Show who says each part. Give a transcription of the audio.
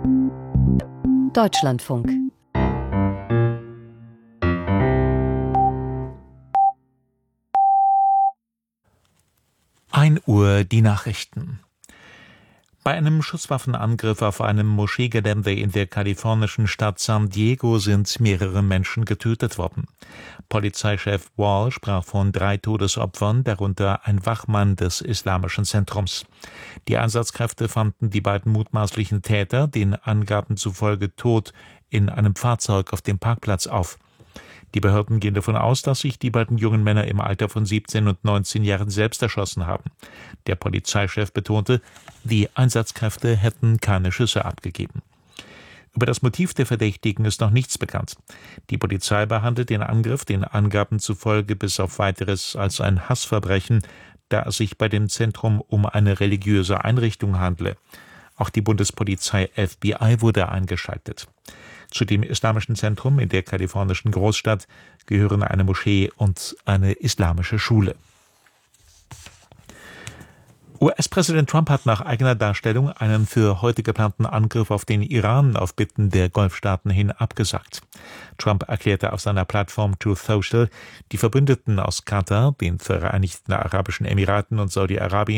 Speaker 1: Deutschlandfunk.
Speaker 2: Uhr die Nachrichten. Bei einem Schusswaffenangriff auf einem Moscheegelände in der kalifornischen Stadt San Diego sind mehrere Menschen getötet worden. Polizeichef Wall sprach von 3 Todesopfern, darunter ein Wachmann des Islamischen Zentrums. Die Einsatzkräfte fanden die beiden mutmaßlichen Täter, den Angaben zufolge tot, in einem Fahrzeug auf dem Parkplatz auf. Die Behörden gehen davon aus, dass sich die beiden jungen Männer im Alter von 17 und 19 Jahren selbst erschossen haben. Der Polizeichef betonte, die Einsatzkräfte hätten keine Schüsse abgegeben. Über das Motiv der Verdächtigen ist noch nichts bekannt. Die Polizei behandelt den Angriff den Angaben zufolge bis auf Weiteres als ein Hassverbrechen, da es sich bei dem Zentrum um eine religiöse Einrichtung handle. Auch die Bundespolizei FBI wurde eingeschaltet. Zu dem Islamischen Zentrum in der kalifornischen Großstadt gehören eine Moschee und eine islamische Schule. US-Präsident Trump hat nach eigener Darstellung einen für heute geplanten Angriff auf den Iran auf Bitten der Golfstaaten hin abgesagt. Trump erklärte auf seiner Plattform Truth Social, die Verbündeten aus Katar, den Vereinigten Arabischen Emiraten und Saudi-Arabien